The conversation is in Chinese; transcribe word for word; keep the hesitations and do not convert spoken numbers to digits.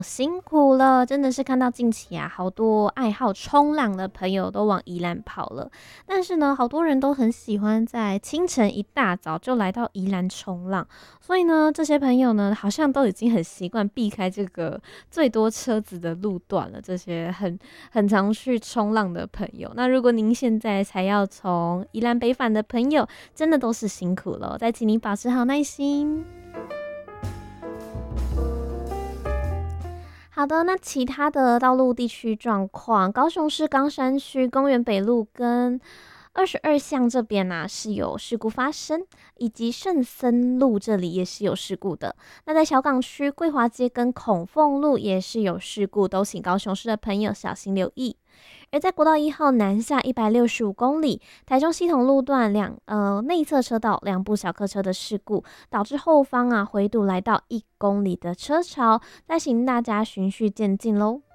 辛苦了，真的是看到近期啊，好多爱好冲浪的朋友都往宜兰跑了。但是呢，好多人都很喜欢在清晨一大早就来到宜兰冲浪，所以呢，这些朋友呢，好像都已经很习惯避开这个最多车子的路段了。这些很很常去冲浪的朋友，那如果您现在才要从宜兰北返的朋友，真的都是辛苦了，再请您保持好耐心。好的，那其他的道路地区状况，高雄市冈山区公园北路跟二十二巷这边呢、是有事故发生，以及圣森路这里也是有事故的。那在小港区桂华街跟孔凤路也是有事故，都请高雄市的朋友小心留意。而在国道一号南下一百六十五公里，台中系统路段两呃内侧车道两部小客车的事故，导致后方啊回堵来到一公里的车潮，再请大家循序渐进喽。